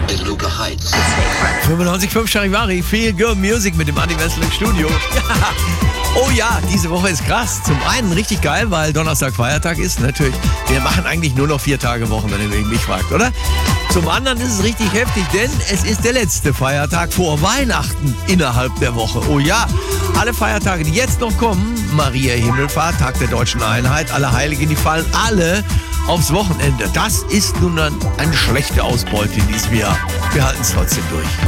in Luke Heights. 95.5 Charivari, Feel Good Music mit dem Andi Wessel im Studio. Ja. Oh ja, diese Woche ist krass. Zum einen richtig geil, weil Donnerstag Feiertag ist. Natürlich, wir machen eigentlich nur noch 4 Tage Wochen, wenn ihr mich fragt, oder? Zum anderen ist es richtig heftig, denn es ist der letzte Feiertag vor Weihnachten innerhalb der Woche. Oh ja, alle Feiertage, die jetzt noch kommen, Maria Himmelfahrt, Tag der Deutschen Einheit, Allerheiligen, die fallen alle aufs Wochenende. Das ist nun eine schlechte Ausbeute in diesem Jahr. Wir halten es trotzdem durch.